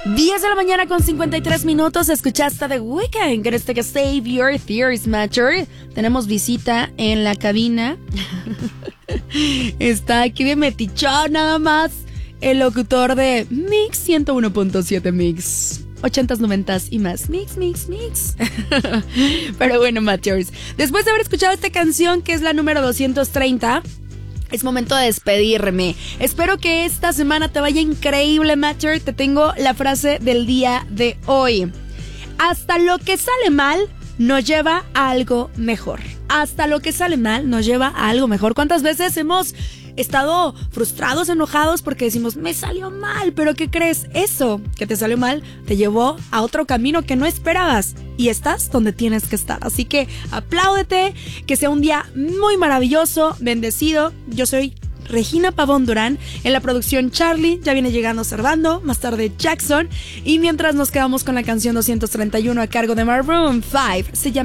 10 de la mañana con 53 minutos. Escuchaste The Weeknd, que que Save Your Tears, Matter. Tenemos visita en la cabina. Está aquí de metichón nada más el locutor de Mix 101.7 Mix 80s, 90s y más. Mix. Pero bueno, Matters, después de haber escuchado esta canción, que es la número 230, es momento de despedirme. Espero que esta semana te vaya increíble, Matter. Te tengo la frase del día de hoy. Hasta lo que sale mal nos lleva a algo mejor. Hasta lo que sale mal nos lleva a algo mejor. ¿Cuántas veces hemos estado frustrados, enojados porque decimos, me salió mal? Pero ¿qué crees? Eso que te salió mal te llevó a otro camino que no esperabas y estás donde tienes que estar. Así que apláudete, que sea un día muy maravilloso, bendecido. Yo soy Regina Pavón Durán, en la producción Charlie, ya viene llegando Servando, más tarde Jackson, y mientras nos quedamos con la canción 231 a cargo de Maroon 5, se llama